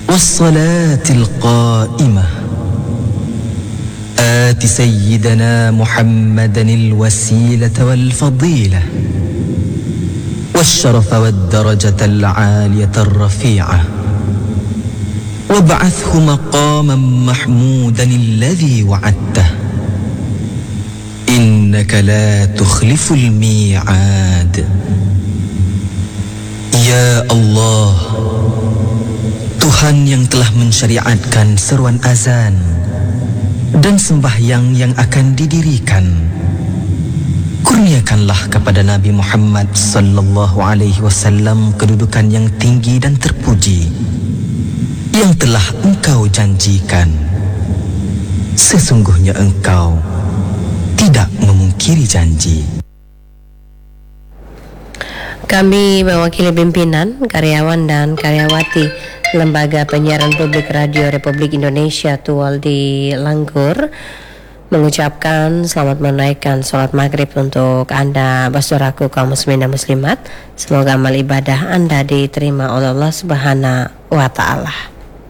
والصلاة القائمة آت سيدنا محمدا الوسيلة والفضيلة والشرف والدرجة العالية الرفيعة وابعثه مقاما محمودا الذي وعدته إنك لا تخلف الميعاد. Ya Allah, Tuhan yang telah mensyariatkan seruan azan dan sembahyang yang akan didirikan, kurniakanlah kepada Nabi Muhammad sallallahu alaihi wasallam kedudukan yang tinggi dan terpuji yang telah Engkau janjikan. Sesungguhnya Engkau tidak memungkiri janji. Kami mewakili pimpinan, karyawan dan karyawati Lembaga Penyiaran Publik Radio Republik Indonesia Tual di Langgur mengucapkan selamat menunaikan sholat maghrib untuk Anda saudaraku kaum muslimin dan muslimat. Semoga amal ibadah Anda diterima oleh Allah Subhanahu wa Ta'ala.